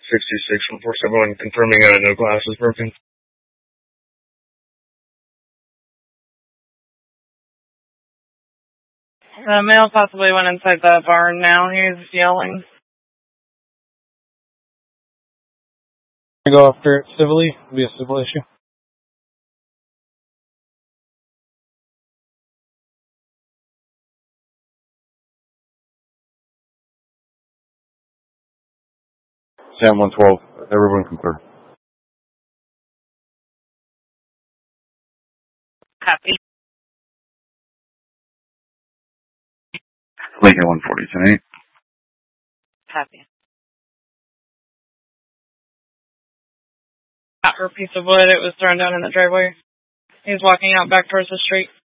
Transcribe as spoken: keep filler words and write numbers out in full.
sixty-six one four seven one, confirming uh, no glass was broken. The male possibly went inside the barn now. He's yelling. I go after it civilly. It'll be a civil issue. Sam one twelve, everyone can clear. Copy. Lincoln one forty, ten eight. Copy. Got her piece of wood. It was thrown down in the driveway. He's walking out back towards the street.